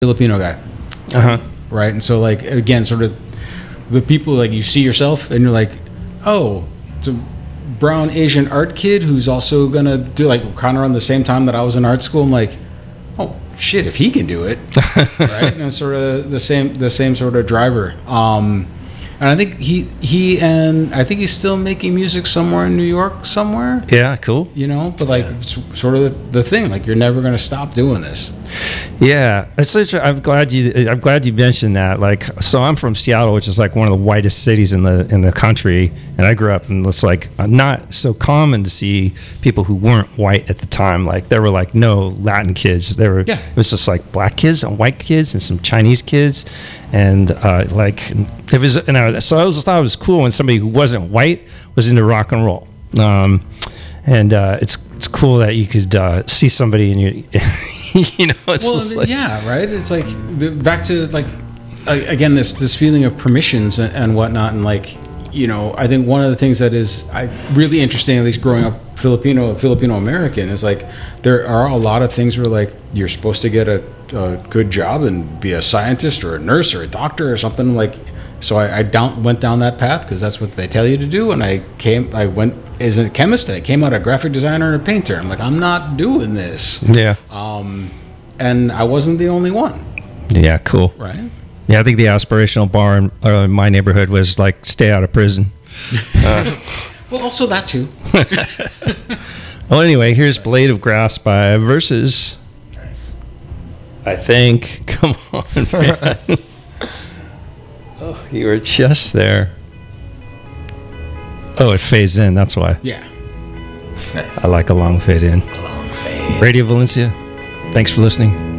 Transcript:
Filipino guy. Right? And so, like, again, sort of the people, like, you see yourself and you're like, oh, it's a brown Asian art kid who's also going to do, like, kind of around the same time that I was in art school. I'm like, oh, shit, if he can do it. Right? And it's sort of the same sort of driver. And I think I think he's still making music somewhere in New York somewhere. Yeah, cool. You know, but like it's sort of the thing, like you're never going to stop doing this. Yeah, I'm glad you mentioned that. Like, so I'm from Seattle, which is like one of the whitest cities in the country, and I grew up, and it's like not so common to see people who weren't white at the time. Like, there were like no Latin kids. It was just like black kids and white kids and some Chinese kids, and like it was. And so I thought it was cool when somebody who wasn't white was into rock and roll. And it's cool that you could see somebody and you know, it's just like, yeah, right. It's like back to like again this feeling of permissions and whatnot, and like, you know, I think one of the things that is really interesting, at least growing up Filipino American, is like there are a lot of things where like you're supposed to get a good job and be a scientist or a nurse or a doctor or something like. So I went down that path because that's what they tell you to do. And I went as a chemist. And I came out a graphic designer and a painter. I'm like, I'm not doing this. Yeah. And I wasn't the only one. Yeah, cool. Right. Yeah, I think the aspirational bar in my neighborhood was like, stay out of prison. Well, also that too. Well, anyway, here's Blade of Grass by Versus. Nice. I think. Come on, man. Oh, you were just there. Oh, it fades in. That's why. Yeah. Nice. I like a long fade in. A long fade. Radio Valencia, thanks for listening.